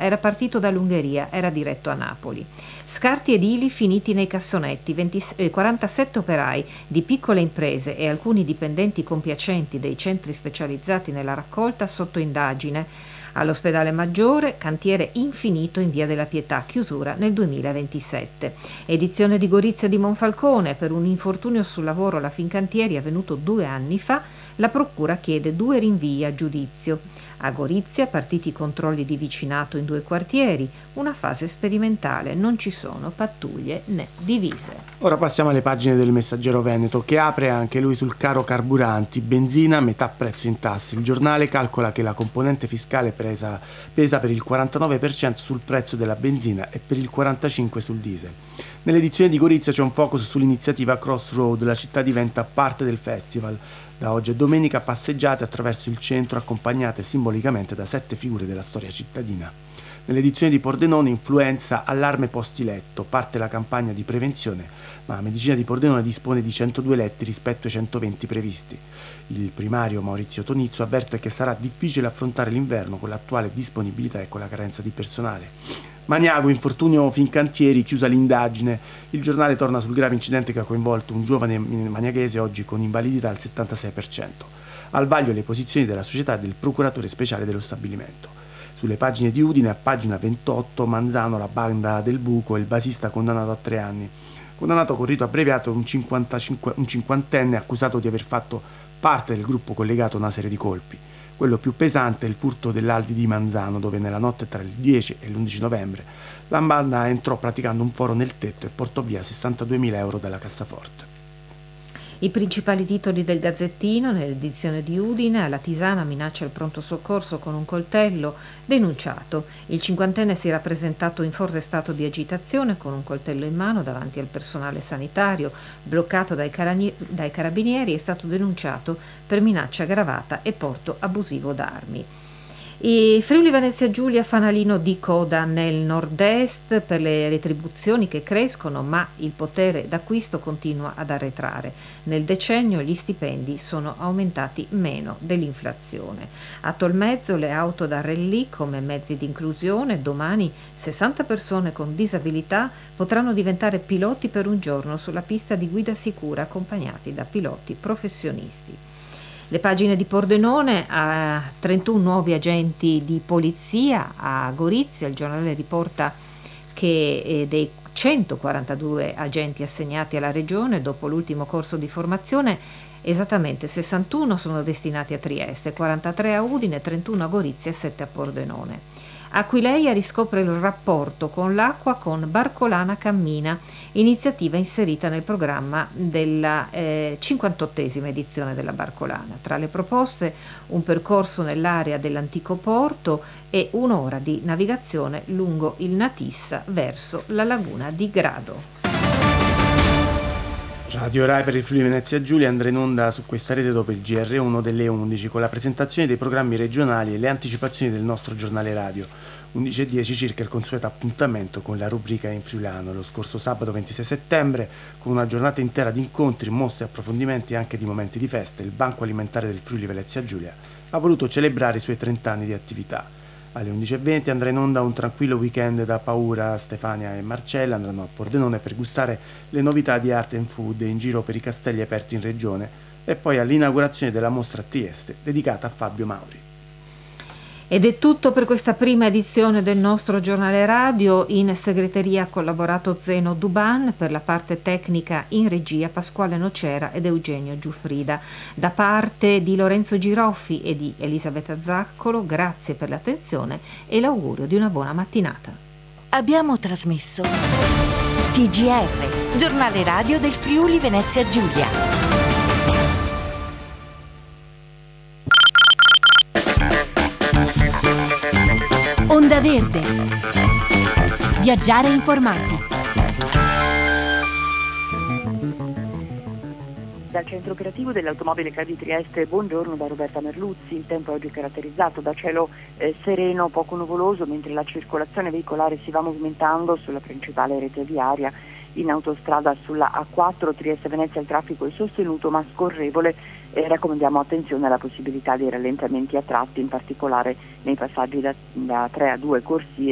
era partito dall'Ungheria, era diretto a Napoli. Scarti edili finiti nei cassonetti, 47 operai di piccole imprese e alcuni dipendenti compiacenti dei centri specializzati nella raccolta sotto indagine. All'ospedale Maggiore, cantiere infinito in Via della Pietà, chiusura nel 2027. Edizione di Gorizia di Monfalcone, per un infortunio sul lavoro alla Fincantieri avvenuto 2 anni fa, la procura chiede 2 rinvii a giudizio. A Gorizia partiti i controlli di vicinato in 2 quartieri, una fase sperimentale, non ci sono pattuglie né divise. Ora passiamo alle pagine del Messaggero Veneto, che apre anche lui sul caro carburanti, benzina metà prezzo in tasse. Il giornale calcola che la componente fiscale pesa per il 49% sul prezzo della benzina e per il 45% sul diesel. Nell'edizione di Gorizia c'è un focus sull'iniziativa Crossroad, la città diventa parte del festival. Da oggi e domenica passeggiate attraverso il centro accompagnate simbolicamente da 7 figure della storia cittadina. Nell'edizione di Pordenone, influenza, allarme posti letto, parte la campagna di prevenzione, ma la medicina di Pordenone dispone di 102 letti rispetto ai 120 previsti. Il primario Maurizio Tonizzo avverte che sarà difficile affrontare l'inverno con l'attuale disponibilità e con la carenza di personale. Maniago, infortunio Fincantieri, chiusa l'indagine. Il giornale torna sul grave incidente che ha coinvolto un giovane maniaghese, oggi con invalidità al 76%. Al vaglio le posizioni della società e del procuratore speciale dello stabilimento. Sulle pagine di Udine, a pagina 28, Manzano, la banda del buco, il basista condannato a 3 anni. Condannato con rito abbreviato un cinquantenne accusato di aver fatto parte del gruppo collegato a una serie di colpi. Quello più pesante è il furto dell'Aldi di Manzano, dove nella notte tra il 10 e l'11 novembre la banda entrò praticando un foro nel tetto e portò via 62.000 euro dalla cassaforte. I principali titoli del Gazzettino nell'edizione di Udine: alla Tisana minaccia il pronto soccorso con un coltello, denunciato. Il cinquantenne si era presentato in forte stato di agitazione con un coltello in mano davanti al personale sanitario, bloccato dai carabinieri, è stato denunciato per minaccia aggravata e porto abusivo d'armi. E Friuli Venezia Giulia, fanalino di coda nel nord-est per le retribuzioni che crescono, ma il potere d'acquisto continua ad arretrare. Nel decennio gli stipendi sono aumentati meno dell'inflazione. A Tolmezzo le auto da rally come mezzi di inclusione, domani 60 persone con disabilità potranno diventare piloti per un giorno sulla pista di guida sicura accompagnati da piloti professionisti. Le pagine di Pordenone: a 31 nuovi agenti di polizia a Gorizia. Il giornale riporta che dei 142 agenti assegnati alla regione dopo l'ultimo corso di formazione, esattamente 61 sono destinati a Trieste, 43 a Udine, 31 a Gorizia e 7 a Pordenone. Aquileia riscopre il rapporto con l'acqua con Barcolana Cammina, iniziativa inserita nel programma della 58esima edizione della Barcolana. Tra le proposte un percorso nell'area dell'antico porto e un'ora di navigazione lungo il Natissa verso la laguna di Grado. Radio Rai per il Friuli Venezia Giulia andrà in onda su questa rete dopo il GR1 delle 11 con la presentazione dei programmi regionali e le anticipazioni del nostro giornale radio. 11:10 circa il consueto appuntamento con la rubrica in friulano. Lo scorso sabato 26 settembre, con una giornata intera di incontri, mostre, approfondimenti e anche di momenti di festa, il Banco Alimentare del Friuli Venezia Giulia ha voluto celebrare i suoi 30 anni di attività. Alle 11:20 andrà in onda un tranquillo weekend da Paura. Stefania e Marcella andranno a Pordenone per gustare le novità di art and food in giro per i castelli aperti in regione e poi all'inaugurazione della mostra a Trieste dedicata a Fabio Mauri. Ed è tutto per questa prima edizione del nostro giornale radio. In segreteria ha collaborato Zeno Duban, per la parte tecnica in regia Pasquale Nocera ed Eugenio Giuffrida. Da parte di Lorenzo Giroffi e di Elisabetta Zaccolo, grazie per l'attenzione e l'augurio di una buona mattinata. Abbiamo trasmesso TGR, giornale radio del Friuli Venezia Giulia. Onda Verde. Viaggiare informati. Dal centro operativo dell'automobile Cadi Trieste, buongiorno da Roberta Merluzzi. Il tempo oggi è caratterizzato da cielo sereno, poco nuvoloso, mentre la circolazione veicolare si va movimentando sulla principale rete viaria. In autostrada sulla A4 Trieste-Venezia il traffico è sostenuto ma scorrevole. Raccomandiamo attenzione alla possibilità di rallentamenti a tratti, in particolare nei passaggi da 3 a 2 corsie